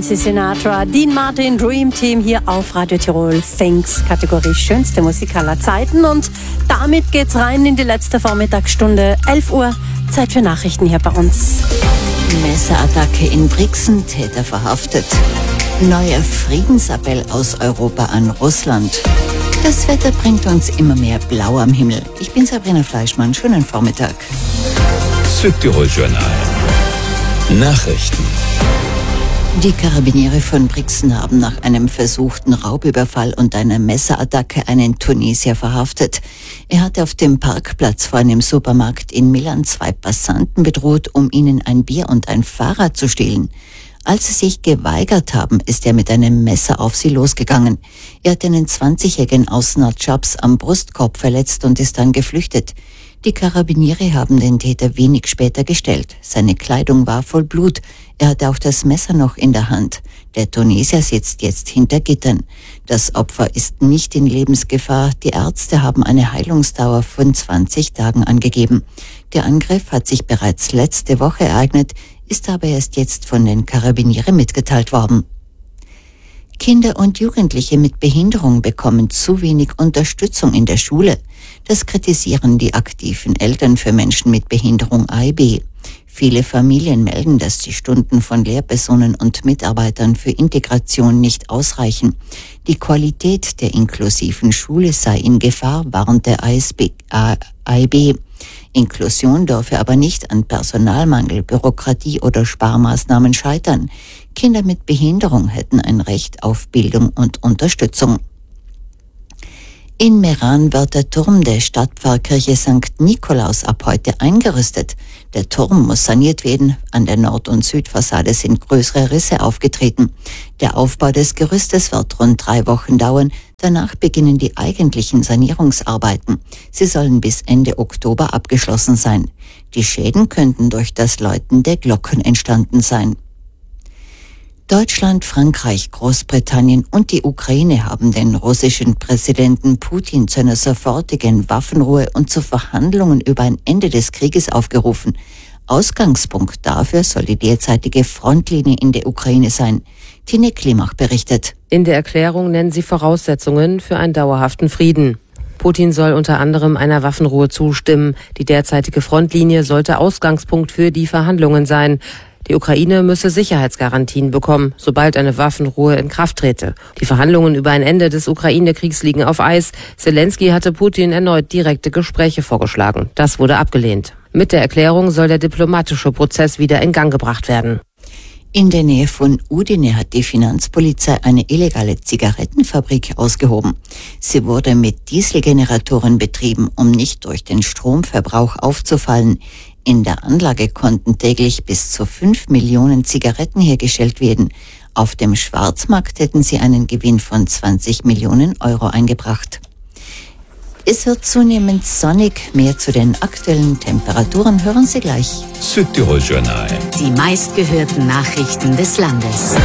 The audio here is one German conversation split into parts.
Nancy Sinatra, Dean Martin, Dream Team hier auf Radio Tirol. Thanks, Kategorie schönste Musik aller Zeiten. Und damit geht's rein in die letzte Vormittagsstunde. 11 Uhr, Zeit für Nachrichten hier bei uns. Messerattacke in Brixen, Täter verhaftet. Neuer Friedensappell aus Europa an Russland. Das Wetter bringt uns immer mehr Blau am Himmel. Ich bin Sabrina Fleischmann, schönen Vormittag. Südtirol Journal. Nachrichten. Die Karabiniere von Brixen haben nach einem versuchten Raubüberfall und einer Messerattacke einen Tunesier verhaftet. Er hatte auf dem Parkplatz vor einem Supermarkt in Milan 2 Passanten bedroht, um ihnen ein Bier und ein Fahrrad zu stehlen. Als sie sich geweigert haben, ist er mit einem Messer auf sie losgegangen. Er hat einen 20-Jährigen aus Nadschabs am Brustkorb verletzt und ist dann geflüchtet. Die Karabiniere haben den Täter wenig später gestellt. Seine Kleidung war voll Blut. Er hatte auch das Messer noch in der Hand. Der Tunesier sitzt jetzt hinter Gittern. Das Opfer ist nicht in Lebensgefahr. Die Ärzte haben eine Heilungsdauer von 20 Tagen angegeben. Der Angriff hat sich bereits letzte Woche ereignet, ist aber erst jetzt von den Karabinieren mitgeteilt worden. Kinder und Jugendliche mit Behinderung bekommen zu wenig Unterstützung in der Schule. Das kritisieren die aktiven Eltern für Menschen mit Behinderung AIB. Viele Familien melden, dass die Stunden von Lehrpersonen und Mitarbeitern für Integration nicht ausreichen. Die Qualität der inklusiven Schule sei in Gefahr, warnt der AIB. Inklusion dürfe aber nicht an Personalmangel, Bürokratie oder Sparmaßnahmen scheitern. Kinder mit Behinderung hätten ein Recht auf Bildung und Unterstützung. In Meran wird der Turm der Stadtpfarrkirche St. Nikolaus ab heute eingerüstet. Der Turm muss saniert werden. An der Nord- und Südfassade sind größere Risse aufgetreten. Der Aufbau des Gerüstes wird rund 3 Wochen dauern. Danach beginnen die eigentlichen Sanierungsarbeiten. Sie sollen bis Ende Oktober abgeschlossen sein. Die Schäden könnten durch das Läuten der Glocken entstanden sein. Deutschland, Frankreich, Großbritannien und die Ukraine haben den russischen Präsidenten Putin zu einer sofortigen Waffenruhe und zu Verhandlungen über ein Ende des Krieges aufgerufen. Ausgangspunkt dafür soll die derzeitige Frontlinie in der Ukraine sein. Tine Klimach berichtet. In der Erklärung nennen sie Voraussetzungen für einen dauerhaften Frieden. Putin soll unter anderem einer Waffenruhe zustimmen. Die derzeitige Frontlinie sollte Ausgangspunkt für die Verhandlungen sein. Die Ukraine müsse Sicherheitsgarantien bekommen, sobald eine Waffenruhe in Kraft trete. Die Verhandlungen über ein Ende des Ukraine-Kriegs liegen auf Eis. Zelensky hatte Putin erneut direkte Gespräche vorgeschlagen. Das wurde abgelehnt. Mit der Erklärung soll der diplomatische Prozess wieder in Gang gebracht werden. In der Nähe von Udine hat die Finanzpolizei eine illegale Zigarettenfabrik ausgehoben. Sie wurde mit Dieselgeneratoren betrieben, um nicht durch den Stromverbrauch aufzufallen. In der Anlage konnten täglich bis zu 5 Millionen Zigaretten hergestellt werden. Auf dem Schwarzmarkt hätten sie einen Gewinn von 20 Millionen Euro eingebracht. Es wird zunehmend sonnig. Mehr zu den aktuellen Temperaturen hören Sie gleich. Südtirol Journal. Die meistgehörten Nachrichten des Landes.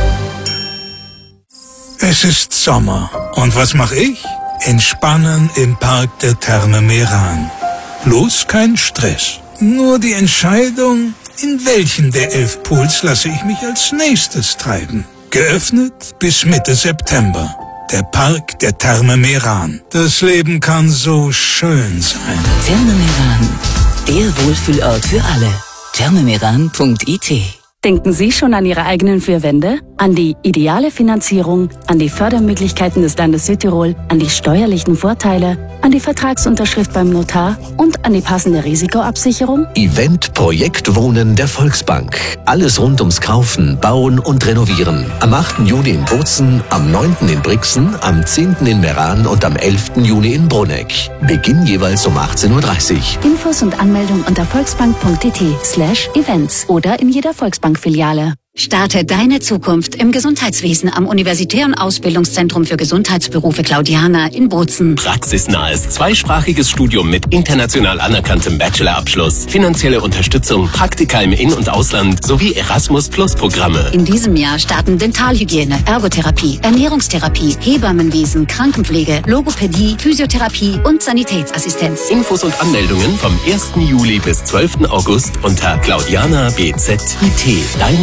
Es ist Sommer. Und was mache ich? Entspannen im Park der Therme Meran. Bloß kein Stress. Nur die Entscheidung, in welchen der 11 Pools lasse ich mich als nächstes treiben. Geöffnet bis Mitte September. Der Park der Therme Meran. Das Leben kann so schön sein. Therme Meran, der Wohlfühlort für alle. thermemeran.it. Denken Sie schon an Ihre eigenen 4 Wände? An die ideale Finanzierung, an die Fördermöglichkeiten des Landes Südtirol, an die steuerlichen Vorteile, an die Vertragsunterschrift beim Notar und an die passende Risikoabsicherung? Event Projekt Wohnen der Volksbank. Alles rund ums Kaufen, Bauen und Renovieren. Am 8. Juni in Bozen, am 9. in Brixen, am 10. in Meran und am 11. Juni in Bruneck. Beginn jeweils um 18:30 Uhr. Infos und Anmeldung unter volksbank.it/events oder in jeder Volksbankfiliale. Starte deine Zukunft im Gesundheitswesen am Universitären Ausbildungszentrum für Gesundheitsberufe Claudiana in Bozen. Praxisnahes, zweisprachiges Studium mit international anerkanntem Bachelorabschluss, finanzielle Unterstützung, Praktika im In- und Ausland sowie Erasmus-Plus-Programme. In diesem Jahr starten Dentalhygiene, Ergotherapie, Ernährungstherapie, Hebammenwesen, Krankenpflege, Logopädie, Physiotherapie und Sanitätsassistenz. Infos und Anmeldungen vom 1. Juli bis 12. August unter Claudiana BZIT. Dein Gesundheitswesen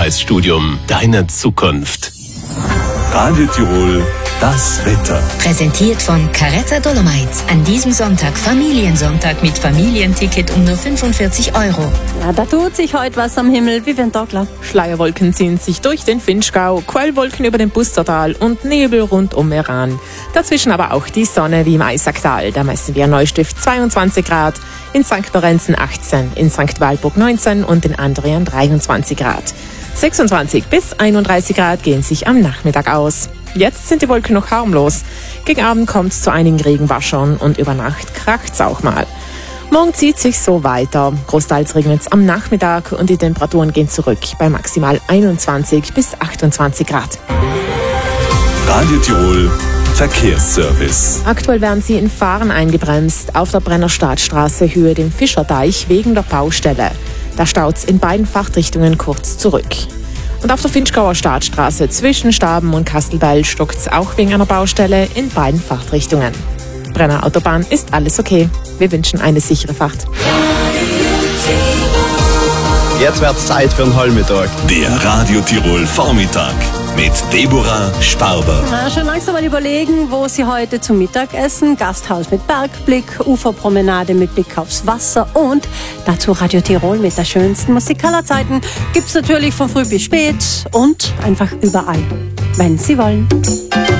Gesundheitsstudium. Deine Zukunft. Radio Tirol, das Wetter. Präsentiert von Caretta Dolomites. An diesem Sonntag Familiensonntag mit Familienticket um nur 45 €. Ja, da tut sich heute was am Himmel. Vivian Dockler. Schleierwolken ziehen sich durch den Vinschgau, Quellwolken über dem Pustertal und Nebel rund um Meran. Dazwischen aber auch die Sonne wie im Eisacktal. Da messen wir Neustift 22 Grad, in St. Lorenzen 18, in St. Walburg 19 und in Andrian 23 Grad. 26 bis 31 Grad gehen sich am Nachmittag aus. Jetzt sind die Wolken noch harmlos. Gegen Abend kommt es zu einigen Regenwaschern und über Nacht kracht's auch mal. Morgen zieht sich so weiter. Großteils regnet es am Nachmittag und die Temperaturen gehen zurück bei maximal 21 bis 28 Grad. Radio Tirol, Verkehrsservice. Aktuell werden sie in Fahren eingebremst auf der Brennerstadtstraße Höhe dem Fischerdeich wegen der Baustelle. Da staut's in beiden Fahrtrichtungen kurz zurück. Und auf der Vinschgauer Stadtstraße zwischen Staben und Kastelbeil stockt's auch wegen einer Baustelle in beiden Fahrtrichtungen. Brenner Autobahn ist alles okay. Wir wünschen eine sichere Fahrt. Jetzt wird's Zeit für den Halbmittag. Der Radio Tirol Vormittag mit Deborah Sparber. Schon langsam mal überlegen, wo Sie heute zum Mittag essen. Gasthaus mit Bergblick, Uferpromenade mit Blick aufs Wasser und dazu Radio Tirol mit der schönsten Musik aller Zeiten. Gibt's natürlich von früh bis spät und einfach überall, wenn Sie wollen.